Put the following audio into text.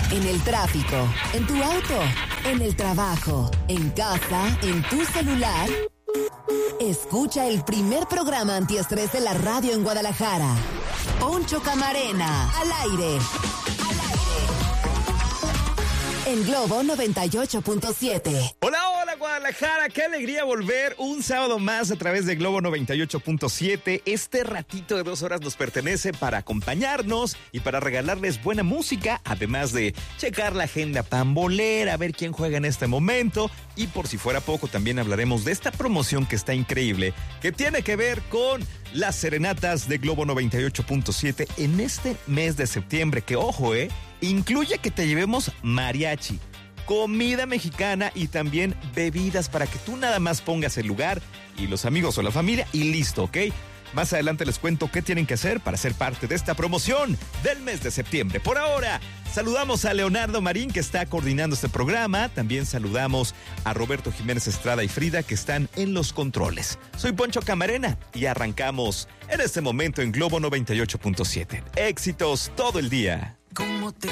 En el tráfico, en tu auto, en el trabajo, en casa, en tu celular. Escucha el primer programa antiestrés de la radio en Guadalajara. Poncho Camarena, al aire. En Globo 98.7. Hola, hola Guadalajara, qué alegría volver un sábado más a través de Globo 98.7. Este ratito de 2 horas nos pertenece para acompañarnos y para regalarles buena música, además de checar la agenda pambolera, ver quién juega en este momento. Y por si fuera poco, también hablaremos de esta promoción que está increíble, que tiene que ver con las serenatas de Globo 98.7 en este mes de septiembre, que ojo, incluye que te llevemos mariachi, comida mexicana y también bebidas para que tú nada más pongas el lugar y los amigos o la familia y listo, ¿ok? Más adelante les cuento qué tienen que hacer para ser parte de esta promoción del mes de septiembre. Por ahora, saludamos a Leonardo Marín, que está coordinando este programa. También saludamos a Roberto Jiménez Estrada y Frida, que están en los controles. Soy Poncho Camarena y arrancamos en este momento en Globo 98.7. Éxitos todo el día.